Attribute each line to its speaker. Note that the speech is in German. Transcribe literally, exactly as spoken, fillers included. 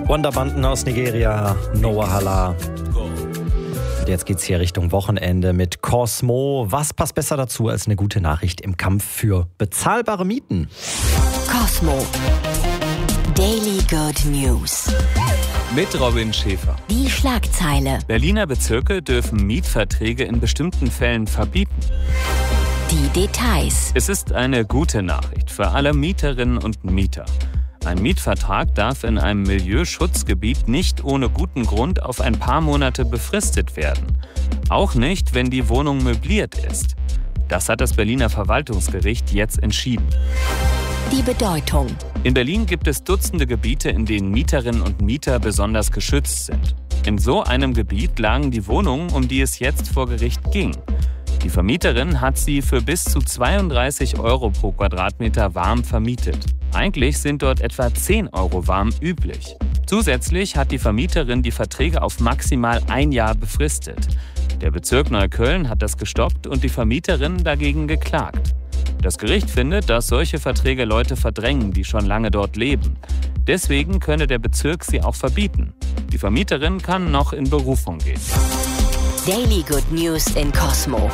Speaker 1: Wonderbanden aus Nigeria, No Wahala. Und jetzt geht's hier Richtung Wochenende mit Cosmo. Was passt besser dazu als eine gute Nachricht im Kampf für bezahlbare Mieten?
Speaker 2: Cosmo. Daily Good News.
Speaker 3: Mit Robin Schäfer.
Speaker 2: Die Schlagzeile.
Speaker 3: Berliner Bezirke dürfen Mietverträge in bestimmten Fällen verbieten.
Speaker 2: Die Details.
Speaker 3: Es ist eine gute Nachricht für alle Mieterinnen und Mieter. Ein Mietvertrag darf in einem Milieuschutzgebiet nicht ohne guten Grund auf ein paar Monate befristet werden. Auch nicht, wenn die Wohnung möbliert ist. Das hat das Berliner Verwaltungsgericht jetzt entschieden.
Speaker 2: Die Bedeutung.
Speaker 3: In Berlin gibt es Dutzende Gebiete, in denen Mieterinnen und Mieter besonders geschützt sind. In so einem Gebiet lagen die Wohnungen, um die es jetzt vor Gericht ging. Die Vermieterin hat sie für bis zu zweiunddreißig Euro pro Quadratmeter warm vermietet. Eigentlich sind dort etwa zehn Euro warm üblich. Zusätzlich hat die Vermieterin die Verträge auf maximal ein Jahr befristet. Der Bezirk Neukölln hat das gestoppt und die Vermieterin dagegen geklagt. Das Gericht findet, dass solche Verträge Leute verdrängen, die schon lange dort leben. Deswegen könne der Bezirk sie auch verbieten. Die Vermieterin kann noch in Berufung gehen.
Speaker 2: Daily Good News in Cosmo.